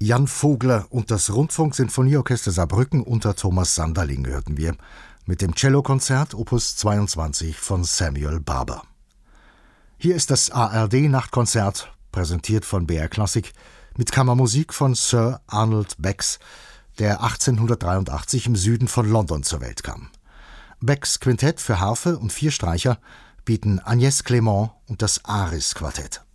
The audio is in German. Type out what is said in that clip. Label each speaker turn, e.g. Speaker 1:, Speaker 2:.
Speaker 1: Jan Vogler und das Rundfunksinfonieorchester Saarbrücken unter Thomas Sanderling hörten wir mit dem Cellokonzert Opus 22 von Samuel Barber. Hier ist das ARD-Nachtkonzert, präsentiert von BR Klassik, mit Kammermusik von Sir Arnold Becks, der 1883 im Süden von London zur Welt kam. Becks Quintett für Harfe und 4 Streicher bieten Agnès Clément und das Aris-Quartett.